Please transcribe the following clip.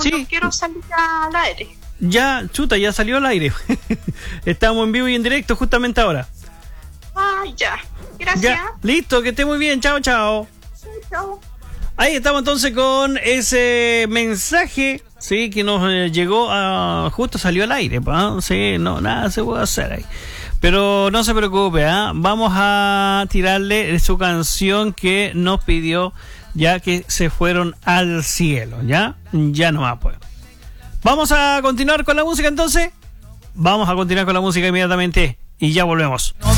Sí. No quiero salir al aire. Ya, chuta, ya salió al aire. Estamos en vivo y en directo justamente ahora. Ya. Gracias. Ya, listo, que esté muy bien. Chao, chao. Chao. Ahí estamos entonces con ese mensaje, sí, que nos llegó justo salió al aire, sí, no, nada se puede hacer ahí. Pero no se preocupe, vamos a tirarle su canción que nos pidió, ya que se fueron al cielo, ya no más pues. Vamos a continuar con la música entonces. Vamos a continuar con la música inmediatamente y ya volvemos.